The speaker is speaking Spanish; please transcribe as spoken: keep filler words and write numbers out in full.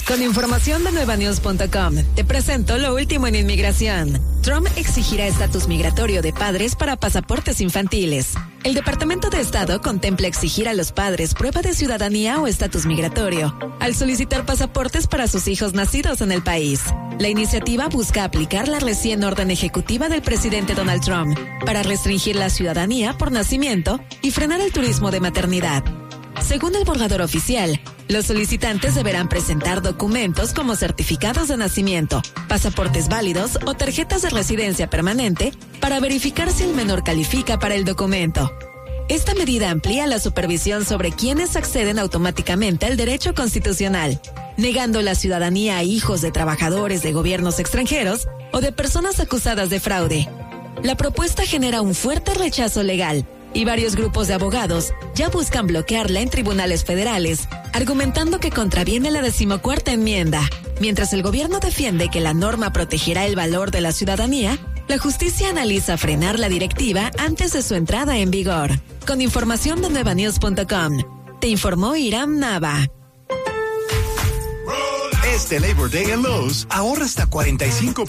Con información de nueva news punto com, te presento lo último en inmigración. Trump exigirá estatus migratorio de padres para pasaportes infantiles. El Departamento de Estado contempla exigir a los padres prueba de ciudadanía o estatus migratorio al solicitar pasaportes para sus hijos nacidos en el país. La iniciativa busca aplicar la recién orden ejecutiva del presidente Donald Trump para restringir la ciudadanía por nacimiento y frenar el turismo de maternidad. Según el borrador oficial, los solicitantes deberán presentar documentos como certificados de nacimiento, pasaportes válidos o tarjetas de residencia permanente para verificar si el menor califica para el documento. Esta medida amplía la supervisión sobre quienes acceden automáticamente al derecho constitucional, negando la ciudadanía a hijos de trabajadores de gobiernos extranjeros o de personas acusadas de fraude. La propuesta genera un fuerte rechazo legal, y varios grupos de abogados ya buscan bloquearla en tribunales federales, argumentando que contraviene la decimocuarta enmienda. Mientras el gobierno defiende que la norma protegerá el valor de la ciudadanía, la justicia analiza frenar la directiva antes de su entrada en vigor. Con información de nueva news punto com, te informó Iram Nava. Este Labor Day en Lowe's, ahorra hasta cuarenta y cinco